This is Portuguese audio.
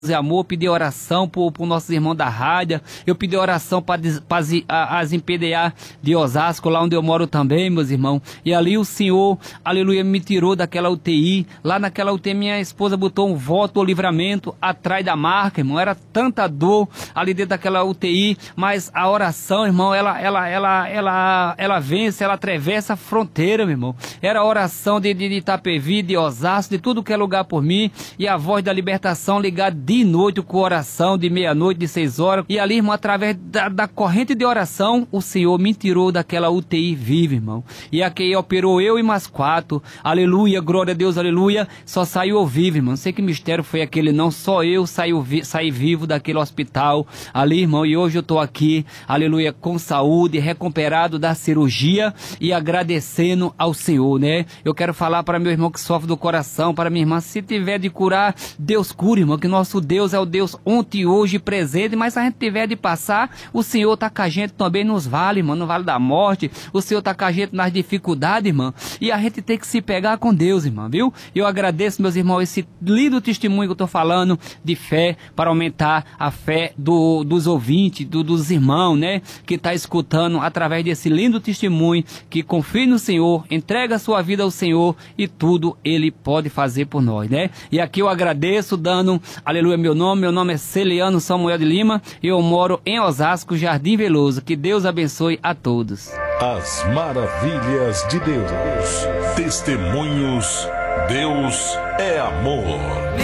e amor, pedi oração por nossos irmãos da rádio, eu pedi oração para as IPDA de Osasco, lá onde eu moro também, meus irmãos, e ali o Senhor, aleluia, me tirou daquela UTI, lá naquela UTI minha esposa botou um voto ao livramento atrás da marca, irmão, era tanta dor ali dentro daquela UTI, mas a oração, irmão, ela vence, ela atravessa a fronteira, meu irmão, era a oração de Itapevi, de Osasco, de tudo que é lugar por mim, e a voz da libertação ligada de noite, com oração, de meia-noite, de 6 horas. E ali, irmão, através da corrente de oração, o Senhor me tirou daquela UTI viva, irmão. E aqui operou eu e mais 4. Aleluia, glória a Deus, aleluia. Só saiu vivo, irmão. Não sei que mistério foi aquele, não. Só eu saí vivo daquele hospital ali, irmão. E hoje eu tô aqui, aleluia, com saúde, recuperado da cirurgia e agradecendo ao Senhor, né? Eu quero falar para meu irmão que sofre do coração, para minha irmã, se tiver de curar, Deus cura, irmão, que nosso Deus é o Deus ontem, hoje, presente, mas se a gente tiver de passar, o Senhor tá com a gente também nos vale, irmão, no vale da morte, o Senhor tá com a gente nas dificuldades, irmão, e a gente tem que se pegar com Deus, irmão, viu? Eu agradeço, meus irmãos, esse lindo testemunho que eu tô falando, de fé, para aumentar a fé dos ouvintes, dos irmãos, né, que tá escutando através desse lindo testemunho, que confie no Senhor, entrega a sua vida ao Senhor, e tudo Ele pode fazer por nós, né? E aqui eu agradeço, dando, aleluia, meu nome é Celiano Samuel de Lima, e eu moro em Osasco, Jardim Veloso. Que Deus abençoe a todos. As maravilhas de Deus. Testemunhos. Deus é amor.